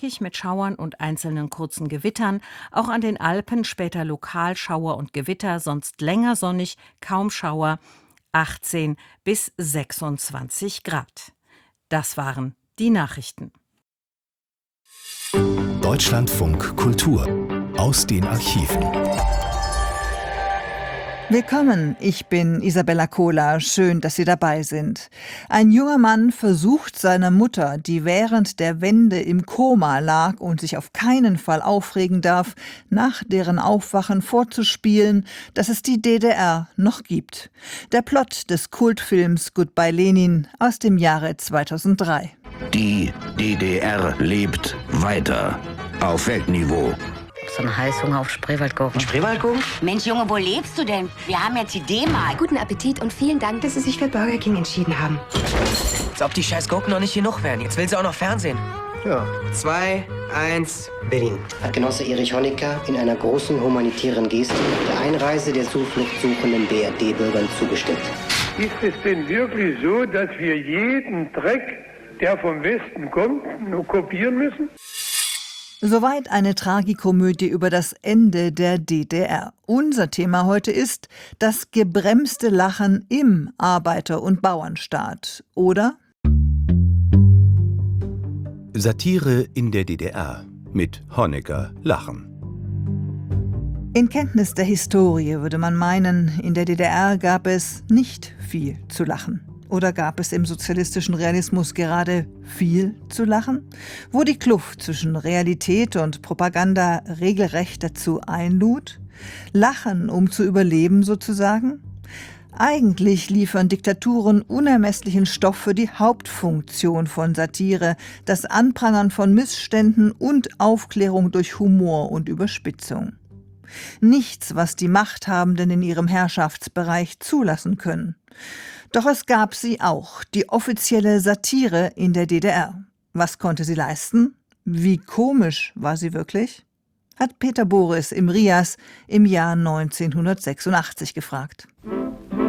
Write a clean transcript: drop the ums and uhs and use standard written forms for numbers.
mit Schauern und einzelnen kurzen Gewittern, auch an den Alpen später lokal Schauer und Gewitter, sonst länger sonnig, kaum Schauer, 18 bis 26 Grad. Das waren die Nachrichten. Deutschlandfunk Kultur aus den Archiven. Willkommen, ich bin Isabella Kohler. Schön, dass Sie dabei sind. Ein junger Mann versucht seiner Mutter, die während der Wende im Koma lag und sich auf keinen Fall aufregen darf, nach deren Aufwachen vorzuspielen, dass es die DDR noch gibt. Der Plot des Kultfilms Goodbye Lenin aus dem Jahre 2003. Die DDR lebt weiter auf Weltniveau. So ein Heißhunger auf Spreewaldgurken. Spreewaldgurken? Mensch, Junge, wo lebst du denn? Wir haben jetzt die D-Mark. Guten Appetit und vielen Dank, dass Sie sich für Burger King entschieden haben. Als ob die scheiß Gurken noch nicht genug wären. Jetzt will sie auch noch Fernsehen. Ja. 2, 1, Berlin. Hat Genosse Erich Honecker in einer großen humanitären Geste der Einreise der zufluchtsuchenden BRD-Bürgern zugestimmt. Ist es denn wirklich so, dass wir jeden Dreck, der vom Westen kommt, nur kopieren müssen? Soweit eine Tragikomödie über das Ende der DDR. Unser Thema heute ist das gebremste Lachen im Arbeiter- und Bauernstaat. Oder? Satire in der DDR mit Honecker lachen. In Kenntnis der Historie würde man meinen, in der DDR gab es nicht viel zu lachen. Oder gab es im sozialistischen Realismus gerade viel zu lachen? Wo die Kluft zwischen Realität und Propaganda regelrecht dazu einlud? Lachen, um zu überleben sozusagen? Eigentlich liefern Diktaturen unermesslichen Stoff für die Hauptfunktion von Satire, das Anprangern von Missständen und Aufklärung durch Humor und Überspitzung. Nichts, was die Machthabenden in ihrem Herrschaftsbereich zulassen können. Doch es gab sie auch, die offizielle Satire in der DDR. Was konnte sie leisten? Wie komisch war sie wirklich? Hat Peter Boris im RIAS im Jahr 1986 gefragt.